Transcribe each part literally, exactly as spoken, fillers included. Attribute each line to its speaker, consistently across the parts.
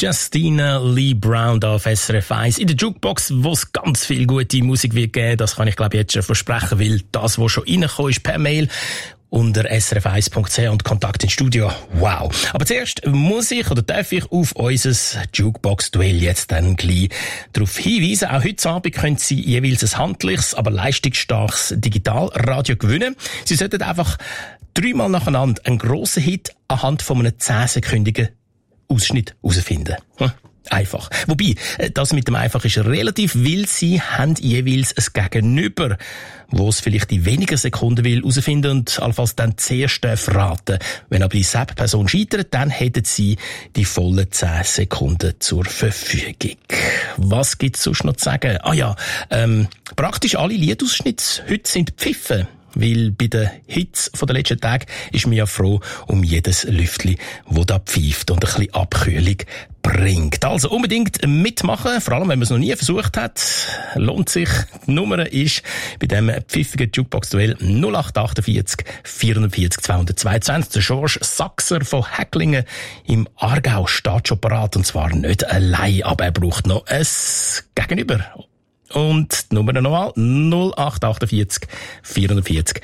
Speaker 1: Justina Lee Brown da auf S R F eins in der Jukebox, wo es ganz viel gute Musik wird geben. Das kann ich glaube ich jetzt schon versprechen, weil das, was schon reingekommen ist per Mail unter s r f eins punkt c h und Kontakt ins Studio. Wow. Aber zuerst muss ich oder darf ich auf unser Jukebox-Duell jetzt dann gleich darauf hinweisen. Auch heute Abend können Sie jeweils ein handliches, aber leistungsstarkes Digitalradio gewinnen. Sie sollten einfach dreimal nacheinander einen grossen Hit anhand von einem zehnsekündigen Ausschnitt herausfinden. Hm. Einfach. Wobei, das mit dem Einfach ist relativ, weil Sie haben jeweils ein Gegenüber, wo es vielleicht in weniger Sekunden will herausfinden und allenfalls dann zuerst verraten. Wenn aber diese Person scheitert, dann hätten Sie die vollen zehn Sekunden zur Verfügung. Was gibt's sonst noch zu sagen? Ah ja, ähm, praktisch alle Liedausschnitte heute sind Pfiffen. Weil bei den Hits von den letzten Tagen ist man ja froh um jedes Lüftli, das da pfeift und ein bisschen Abkühlung bringt. Also unbedingt mitmachen, vor allem wenn man es noch nie versucht hat. Lohnt sich. Die Nummer ist bei diesem pfiffigen Jukebox-Duell null acht achtundvierzig vierundvierzig zweihundertzweiundzwanzig. Der George Sachser von Häcklingen im Aargau steht schon parat, und zwar nicht allein, aber er braucht noch ein Gegenüber. Und die Nummer nochmal null acht achtundvierzig vierundvierzig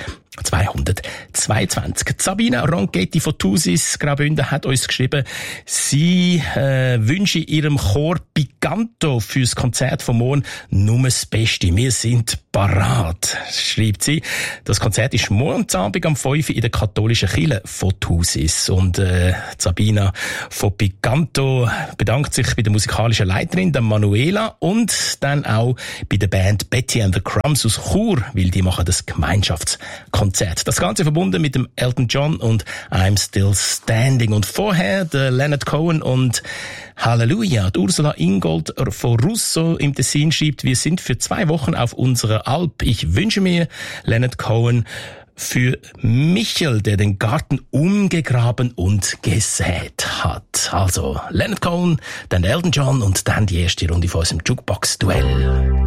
Speaker 1: zweihundertzweiundzwanzig. Sabina Ronchetti von Thusis Graubünden hat uns geschrieben, sie äh, wünsche ihrem Chor Picanto fürs Konzert vom Morgen nur das Beste. Wir sind parat, schreibt sie. Das Konzert ist morgen Abend am fünf Uhr in der katholischen Kirche von Thusis. Und äh, Sabina von Picanto bedankt sich bei der musikalischen Leiterin, der Manuela, und dann auch bei der Band Betty and the Crumbs aus Chur, weil die machen das Gemeinschaftskonzert. Das Ganze verbunden mit dem Elton John und I'm Still Standing. Und vorher der Leonard Cohen und Halleluja. Die Ursula Ingold von Russo im Tessin schreibt, wir sind für zwei Wochen auf unserer Alp. Ich wünsche mir Leonard Cohen für Michel, der den Garten umgegraben und gesät hat. Also Leonard Cohen, dann Elton John und dann die erste Runde von unserem Jukebox-Duell.